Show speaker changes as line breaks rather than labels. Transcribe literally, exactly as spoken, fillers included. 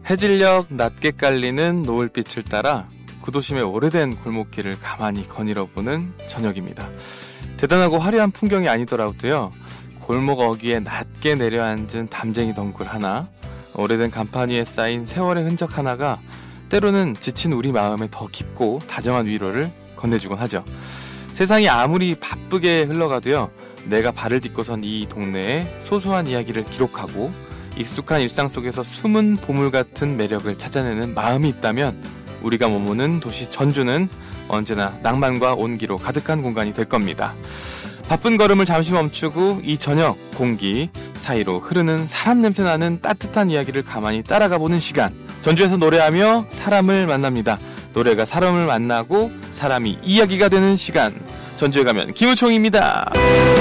해질녘 낮게 깔리는 노을빛을 따라 구도심의 오래된 골목길을 가만히 거닐어보는 저녁입니다. 대단하고 화려한 풍경이 아니더라도요, 골목 어귀에 낮게 내려앉은 담쟁이 덩굴 하나, 오래된 간판 위에 쌓인 세월의 흔적 하나가 때로는 지친 우리 마음에 더 깊고 다정한 위로를 건네주곤 하죠. 세상이 아무리 바쁘게 흘러가도요, 내가 발을 딛고선 이 동네의 소소한 이야기를 기록하고 익숙한 일상 속에서 숨은 보물 같은 매력을 찾아내는 마음이 있다면 우리가 머무는 도시 전주는 언제나 낭만과 온기로 가득한 공간이 될 겁니다. 바쁜 걸음을 잠시 멈추고 이 저녁 공기 사이로 흐르는 사람 냄새 나는 따뜻한 이야기를 가만히 따라가 보는 시간, 전주에서 노래하며 사람을 만납니다. 노래가 사람을 만나고 사람이 이야기가 되는 시간, 전주에 가면 김우총입니다.